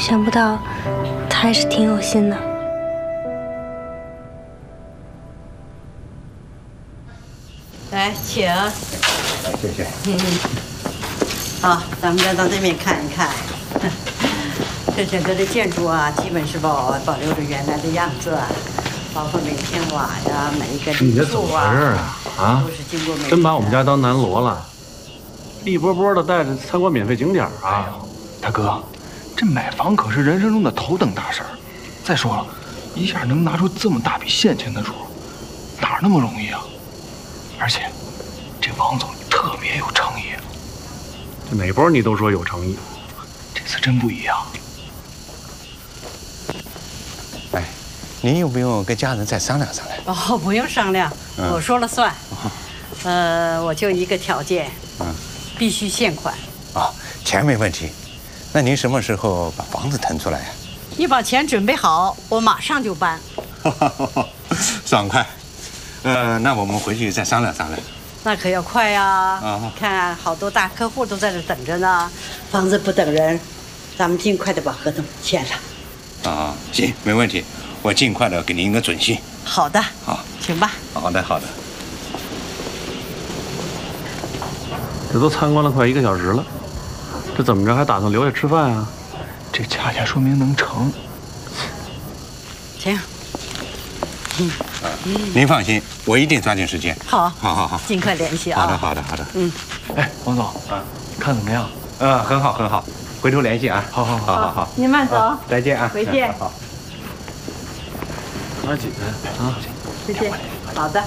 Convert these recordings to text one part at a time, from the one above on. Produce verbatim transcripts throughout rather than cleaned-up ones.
想不到他还是挺有心的。 来，请。 谢谢。 嗯，好，咱们再到那边看一看。这整个的建筑啊，基本是保保留着原来的样子，包括每片瓦呀，每一个你这怎么回事啊？啊， 都是经过。 真把我们家当南锣了，一波波的带着参观免费景点啊！ 大哥，这买房可是人生中的头等大事儿。再说了，一下能拿出这么大笔现钱的主，哪那么容易啊？而且，这王总特别有诚意。 这哪波你都说有诚意， 这次真不一样。 哎，您用不用跟家人再商量商量？ 哦，不用商量， 嗯、 我说了算。呃，我就一个条件，嗯，必须现款。 哦，钱没问题。那您什么时候把房子腾出来呀？ 你把钱准备好，我马上就搬。 爽快。呃，那我们回去再商量商量。 那可要快呀！啊，看好多大客户都在这等着呢。房子不等人，咱们尽快的把合同签了。 啊，行，没问题，我尽快的给您一个准信。 好的， 好， 请吧。 好的，好的。 这都参观了快一个小时了，这怎么着还打算留下吃饭啊？ 这恰恰说明能成。 请。 嗯，您放心，我一定抓紧时间。 好， 好好好， 尽快联系啊。 好的，好的，好的。 嗯，哎，王总啊，看怎么样？ 嗯，很好，很好，回头联系啊。 好好好好好， 您慢走， 再见啊， 回见。 好， 抓紧啊， 再见。好的。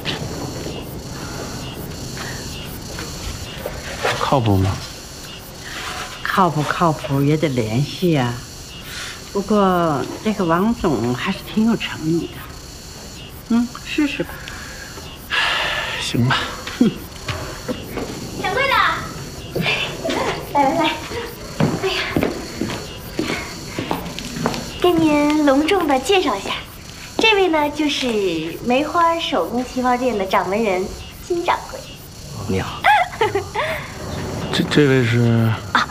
靠谱吗？ 靠谱靠谱也得联系呀。不过这个王总还是挺有诚意的，嗯，试试吧。 行吧。 掌柜的，来来来，哎呀，跟您隆重的介绍一下，这位呢就是梅花手工旗袍店的掌门人金掌柜。 你好。这这位是啊，